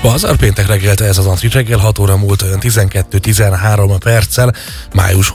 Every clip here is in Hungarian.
Pazar péntek reggelte ez az Antrit reggel, 6 óra múlt olyan 12-13 perccel, május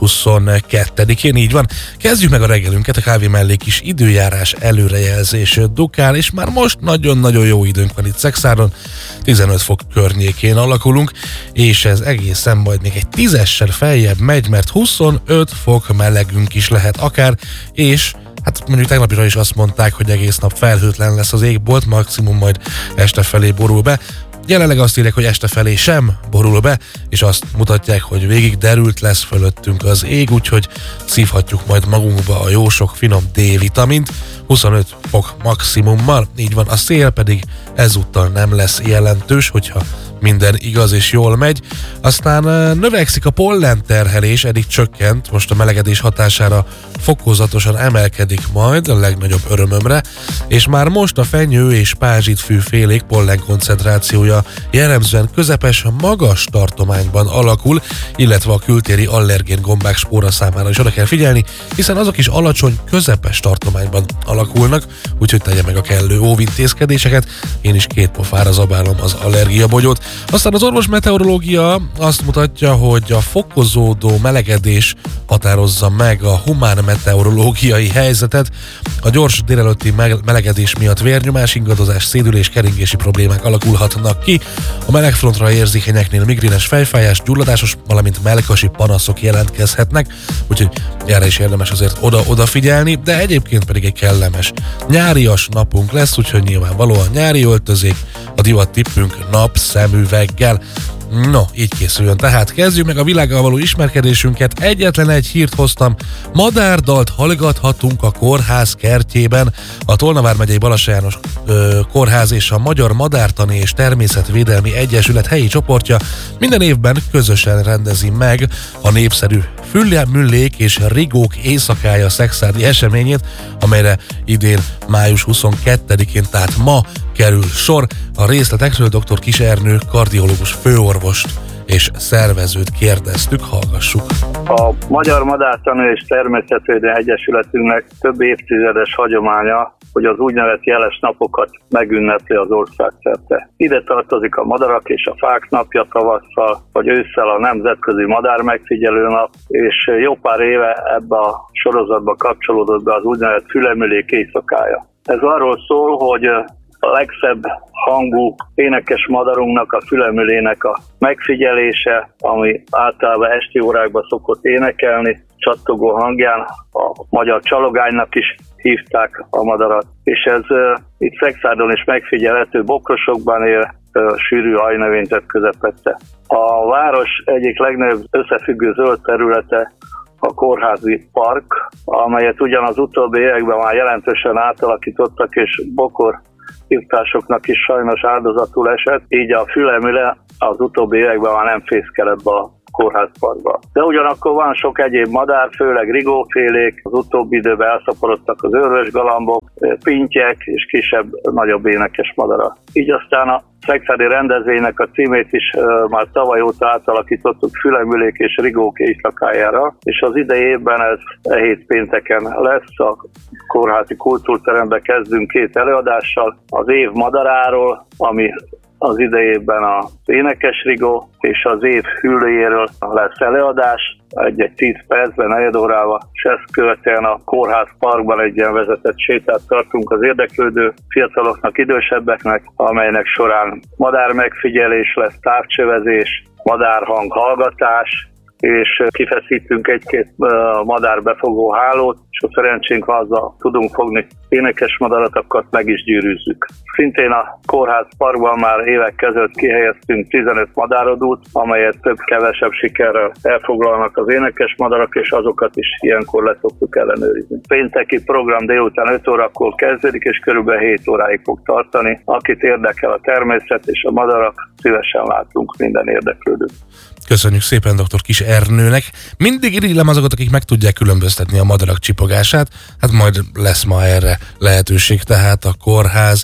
22-én, így van. Kezdjük meg a reggelünket, a kávé mellé kis időjárás előrejelzés dukál, és már most nagyon-nagyon jó időnk van itt Szekszáron, 15 fok környékén alakulunk, és ez egészen majd még egy 10-essel feljebb megy, mert 25 fok melegünk is lehet akár, és hát mondjuk tegnapira is azt mondták, hogy egész nap felhőtlen lesz az égbolt, maximum majd este felé borul be. Jelenleg azt írják, hogy este felé sem borul be, és azt mutatják, hogy végig derült lesz fölöttünk az ég, úgyhogy szívhatjuk majd magunkba a jó sok finom D-vitamint, 25 fok maximummal, így van, a szél pedig ezúttal nem lesz jelentős, hogyha minden igaz és jól megy. Aztán növekszik a pollenterhelés, eddig csökkent, most a melegedés hatására fokozatosan emelkedik majd, a legnagyobb örömömre, és már most a fenyő és pázsitfű félék pollen koncentrációja jellemzően közepes, magas tartományban alakul, illetve a kültéri allergén gombák spóra számára is oda kell figyelni, hiszen azok is alacsony, közepes tartományban alakulnak, úgyhogy tegye meg a kellő óvintézkedéseket. Én is 2 pofára zabálom az allergiabogyót. Aztán az orvosmeteorológia azt mutatja, hogy a fokozódó melegedés határozza meg a humán meteorológiai helyzetet. A gyors délelőtti melegedés miatt vérnyomás, ingadozás, szédülés, keringési problémák alakulhatnak ki. A melegfrontra érzékenyeknél migrénes fejfájás, gyulladásos, valamint mellkasi panaszok jelentkezhetnek, úgyhogy erre is érdemes azért odafigyelni, de egyébként pedig egy kellemes nyárias napunk lesz, úgyhogy nyilvánvalóan nyári öltözék, a divat tippünk napszemüveggel. No, így készüljön. Tehát kezdjük meg a világgal való ismerkedésünket. Egyetlen egy hírt hoztam. Madárdalt hallgathatunk a kórház kertjében. A Tolna vármegyei Balassi János kórház és a Magyar Madártani és Természetvédelmi Egyesület helyi csoportja minden évben közösen rendezi meg a népszerű Füllemüllék és Rigók éjszakája szexárdi eseményét, amelyre idén május 22-én, tehát ma kerül sor. A részletekről dr. Kiss Ernő kardiológus főorvost és szervezőt kérdeztük, hallgassuk. A Magyar Madártani és Természetvédelmi Egyesületünknek több évtizedes hagyománya, hogy az úgynevezett jeles napokat megünnepli az országszerte. Ide tartozik a madarak és a fák napja tavasszal, vagy ősszel a Nemzetközi Madár Megfigyelő Nap, és jó pár éve ebbe a sorozatba kapcsolódott be az úgynevezett Füllemüllék éjszakája. Ez arról szól, hogy a legszebb hangú énekes madarunknak, a fülemülének a megfigyelése, ami általában esti órákban szokott énekelni, csattogó hangján, a magyar csalogánynak is hívták a madarat, és ez itt Szekszárdon is megfigyelhető, Bokrosokban él, sűrű ajnövényzet közepette. A város egyik legnagyobb összefüggő zöld területe a kórházi park, amelyet ugyan az utóbbi években már jelentősen átalakítottak, és bokor írtásoknak is sajnos áldozatul esett, így a fülemüle az utóbbi években már nem fészkel ebbe a kórházparkba. De ugyanakkor van sok egyéb madár, főleg rigófélék, az utóbbi időben elszaporodtak az őrösgalambok, pintyek és kisebb, nagyobb énekes madarak. Így aztán a szekszári rendezvénynek a címét is már tavaly óta átalakítottuk Füllemülék és Rigók éjszakájára, és az idei évben ez hét pénteken lesz, a kórházi kultúrterembe kezdünk 2 előadással, az év madaráról, ami az idejében az énekes rigó, és az év hüllőjéről lesz előadás, egy 10 percben, 4 órával, és ezt követően a kórház parkban egy ilyen vezetett sétát tartunk az érdeklődő fiataloknak, idősebbeknek, amelynek során madármegfigyelés lesz, távcsövezés, madárhang hallgatás, és kifeszítünk 1-2 madárbefogó hálót, és a szerencsénk van, azzal tudunk fogni énekes madaratokat, meg is gyűrűzzük. Szintén a kórház parkban már évek között kihelyeztünk 15 madárodút, amelyet több-kevesebb sikerrel elfoglalnak az énekes madarak, és azokat is ilyenkor le szoktuk ellenőrizni. Pénteki program délután 5 órakor kezdődik, és körülbelül 7 óráig fog tartani. Akit érdekel a természet és a madarak, szívesen látunk minden érdeklődőt. Köszönjük szépen dr. Kiss Ernőnek. Mindig irigylem azokat, akik meg tudják különböztetni a madarak csipogását. Hát majd lesz ma erre lehetőség, tehát a kórház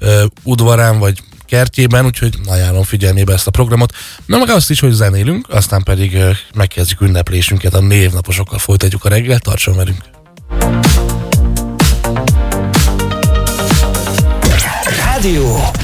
udvarán vagy kertjében, úgyhogy ajánlom figyelmébe ezt a programot. Na meg azt is, hogy zenélünk, aztán pedig megkezdjük ünneplésünket, a névnaposokkal folytatjuk a reggelt, tartson velünk! Rádió